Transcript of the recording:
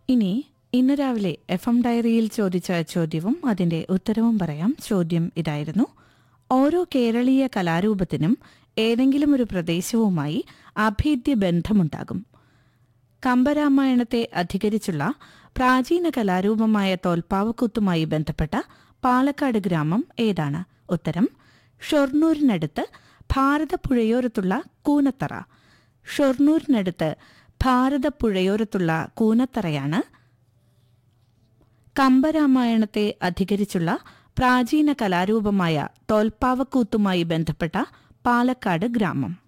ഇനി ഇന്ന് രാവിലെ FM ഡയറിയിൽ ചോദിച്ച ചോദ്യവും അതിന്റെ ഉത്തരവും പറയാം. ചോദ്യം ഇതായിരുന്നു: ഓരോ കേരളീയ കലാരൂപത്തിനും ഏതെങ്കിലും ഒരു പ്രദേശവുമായി അഭേദ്യ ബന്ധമുണ്ടാകും. കമ്പരാമായണത്തെ അധികരിച്ചുള്ള പ്രാചീന കലാരൂപമായ തോൽപ്പാവക്കൂത്തുമായി ബന്ധപ്പെട്ട പാലക്കാട് ഗ്രാമം ഏതാണ്? ഉത്തരം ഷൊർണൂരിനടുത്ത് ഭാരതപ്പുഴയോരത്തുള്ള കൂനത്തറ. ഷൊർണൂരിനടുത്ത് ഭാരതപ്പുഴയോരത്തുള്ള കൂനത്തറയാണ് കമ്പരാമായണത്തെ അധികരിച്ചുള്ള പ്രാചീന കലാരൂപമായ തോൽപ്പാവക്കൂത്തുമായി ബന്ധപ്പെട്ട പാലക്കാട് ഗ്രാമം.